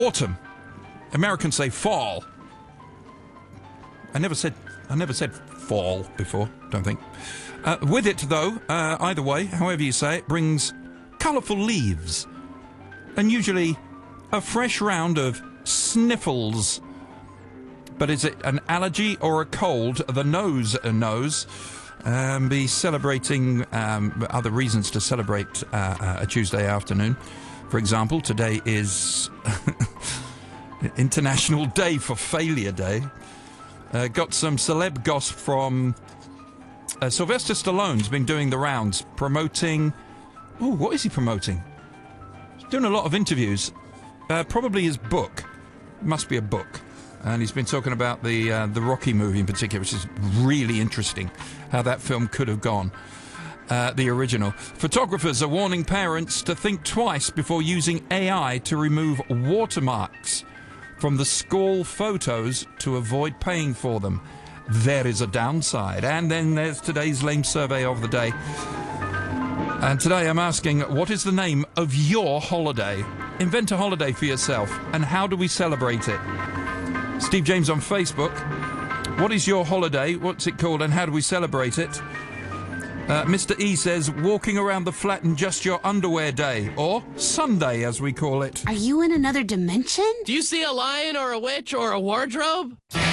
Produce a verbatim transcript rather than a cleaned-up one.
Autumn. Americans say fall. I never said I never said fall before, don't think. Uh, with it, though, uh, either way, however you say it, brings colourful leaves. And usually a fresh round of sniffles. But is it an allergy or a cold? The nose knows. Um, be celebrating um, other reasons to celebrate uh, a Tuesday afternoon. For example, today is International Day for Failure Day. Uh, got some celeb gossip from uh, Sylvester Stallone's been doing the rounds, promoting... Oh, what is he promoting? He's doing a lot of interviews. Uh, probably his book. Must be a book. And he's been talking about the uh, the Rocky movie in particular, which is really interesting, how that film could have gone. Uh, the original. Photographers are warning parents to think twice before using A I to remove watermarks from the school photos to avoid paying for them. There is a downside. And then there's today's lame survey of the day. And today I'm asking, what is the name of your holiday? Invent a holiday for yourself. And how do we celebrate it? Steve James on Facebook. What is your holiday? What's it called and how do we celebrate it? Uh, Mister E says, walking around the flat in just your underwear day, or Sunday as we call it. Are you in another dimension? Do you see a lion or a witch or a wardrobe?